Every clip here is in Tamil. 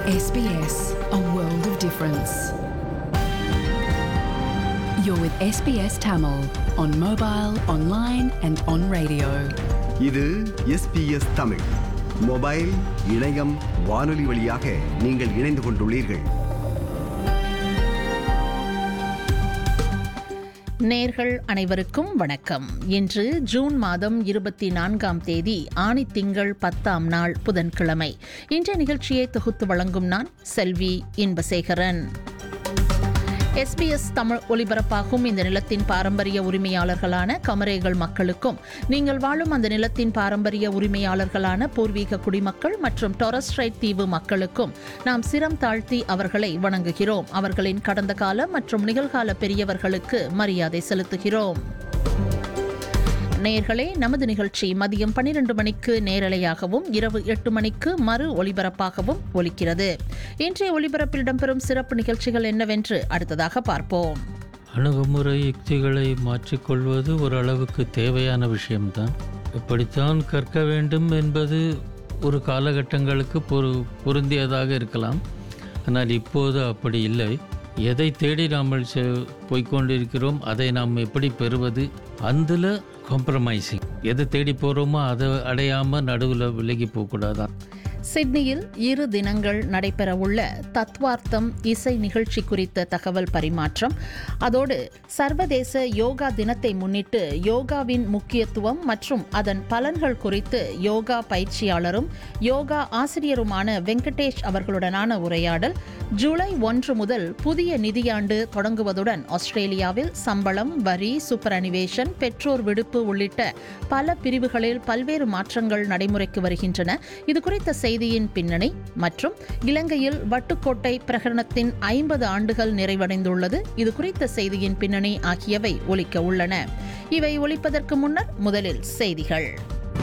SBS, a world of difference. You're with SBS Tamil on mobile, online and on radio. இது SBS தமிழ் மொபைல், இணையம், வானொலி வழியாக நீங்கள் இணைந்து கொண்டுள்ளீர்கள். நேர்கள் அனைவருக்கும் வணக்கம். இன்று ஜூன் மாதம் 24ஆம் தேதி ஆணித்திங்கள் 10ஆம் நாள் புதன்கிழமை. இன்றைய நிகழ்ச்சியை தொகுத்து வழங்கும் நான் செல்வி இன்பசேகரன். SBS தமிழ் ஒலிபரப்பாகும் இந்த நிலத்தின் பாரம்பரிய உரிமையாளர்களான கமரேகள் மக்களுக்கும், நீங்கள் வாழும் அந்த நிலத்தின் பாரம்பரிய உரிமையாளர்களான பூர்வீக குடிமக்கள் மற்றும் டொரஸ் ஸ்ட்ரைட் தீவு மக்களுக்கும் நாம் சிரம் தாழ்த்தி அவர்களை வணங்குகிறோம். அவர்களின் கடந்த கால மற்றும் நிகழ்கால பெரியவர்களுக்கு மரியாதை செலுத்துகிறோம். நேயர்களே, நமது நிகழ்ச்சி மதியம் 12 மணிக்கு நேரலையாகவும் இரவு 8 மணிக்கு மறு ஒலிபரப்பாகவும் ஒலிக்கிறது. இன்றைய ஒலிபரப்பில் இடம்பெறும் சிறப்பு நிகழ்ச்சிகள் என்னவென்று அடுத்ததாக பார்ப்போம். அணுகுமுறை யுக்திகளை மாற்றிக்கொள்வது ஒரு அளவுக்கு தேவையான விஷயம்தான். எப்படித்தான் கற்க வேண்டும் என்பது ஒரு காலகட்டங்களுக்கு பொருந்தியதாக இருக்கலாம். ஆனால் இப்போது அப்படி இல்லை. எதை தேடி நாம் போய்கொண்டிருக்கிறோம், அதை நாம் எப்படி பெறுவது, அதில் காம்ப்ரமைசிங். எதை தேடி போகிறோமோ அதை அடையாமல் நடுவில் விலகி போகக்கூடாதான். சிட்னியில் 2 தினங்கள் நடைபெறவுள்ள தத்வார்த்தம் இசை நிகழ்ச்சி குறித்த தகவல் பரிமாற்றம், அதோடு சர்வதேச யோகா தினத்தை முன்னிட்டு யோகாவின் முக்கியத்துவம் மற்றும் அதன் பலன்கள் குறித்து யோகா பயிற்சியாளரும் யோகா ஆசிரியருமான வெங்கடேஷ் அவர்களுடனான உரையாடல். ஜூலை 1 முதல் புதிய நிதியாண்டு தொடங்குவதுடன் ஆஸ்திரேலியாவில் சம்பளம், வரி, சூப்பர் அனிவேஷன், பெற்றோர் விடுப்பு உள்ளிட்ட பல பிரிவுகளில் பல்வேறு மாற்றங்கள் நடைமுறைக்கு வருகின்றன. இதுகுறித்த செய்தியின் பின்னணி மற்றும் இலங்கையில் வட்டுக்கோட்டை பிரகடனத்தின் 50 ஆண்டுகள் நிறைவடைந்துள்ளது. இது குறித்த செய்தியின் பின்னணி ஆகியவை ஒலிக்க உள்ளன. இவை ஒலிப்பதற்கு முன்னர் முதலில் செய்திகள்.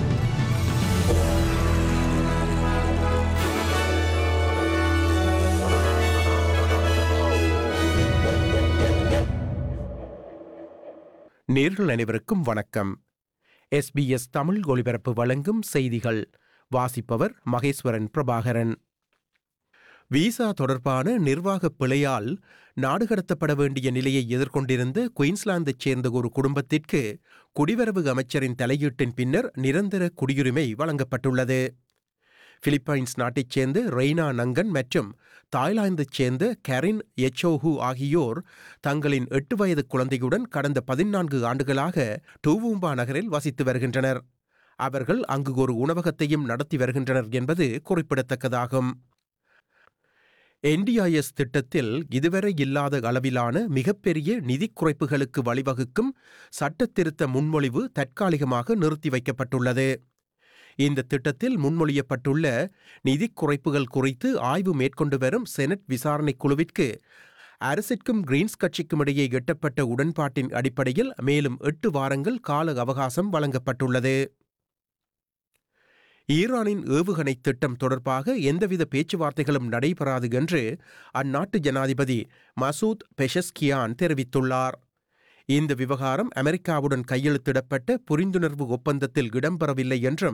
நேர்கள் அனைவருக்கும் வணக்கம். SBS தமிழ் ஒலிபரப்பு வழங்கும் செய்திகள். வாசிப்பவர் மகேஸ்வரன் பிரபாகரன். விசா தொடர்பான நிர்வாக பிழையால் நாடு கடத்தப்பட வேண்டிய நிலையை எதிர்கொண்டிருந்த குயின்ஸ்லாந்தைச் சேர்ந்த ஒரு குடும்பத்திற்கு குடிவரவு அமைச்சரின் தலையீட்டின் பின்னர் நிரந்தர குடியுரிமை வழங்கப்பட்டுள்ளது. பிலிப்பைன்ஸ் நாட்டைச் சேர்ந்த ரெய்னா நங்கன் மற்றும் தாய்லாந்தைச் சேர்ந்த கரின் எச்சோஹு ஆகியோர் தங்களின் 8 வயது குழந்தையுடன் கடந்த 14 ஆண்டுகளாக டூவூம்பா நகரில் வசித்து வருகின்றனர். அவர்கள் அங்கு ஒரு உணவகத்தையும் நடத்தி வருகின்றனர் என்பது குறிப்பிடத்தக்கதாகும். NDIS திட்டத்தில் இதுவரை இல்லாத அளவிலான மிகப்பெரிய நிதி குறைப்புகளுக்கு வழிவகுக்கும் சட்ட திருத்த முன்மொழிவு தற்காலிகமாக நிறுத்தி வைக்கப்பட்டுள்ளது. இந்த திட்டத்தில் முன்மொழியப்பட்டுள்ள நிதி குறைப்புகள் குறித்து ஆய்வு மேற்கொண்டு வரும் செனட் விசாரணை குழுவிற்கு அரசிற்கும் கிரீன்ஸ் கட்சிக்கும் இடையே எட்டப்பட்ட உடன்பாட்டின் அடிப்படையில் மேலும் 8 வாரங்கள் கால அவகாசம் வழங்கப்பட்டுள்ளது. ஈரானின் ஏவுகணை திட்டம் தொடர்பாக எந்தவித பேச்சுவார்த்தைகளும் நடைபெறாது என்று அந்நாட்டு ஜனாதிபதி மசூத் பெஷஸ்கியான் தெரிவித்துள்ளார். இந்த விவகாரம் அமெரிக்காவுடன் கையெழுத்திடப்பட்ட புரிந்துணர்வு ஒப்பந்தத்தில் இடம்பெறவில்லை என்றும்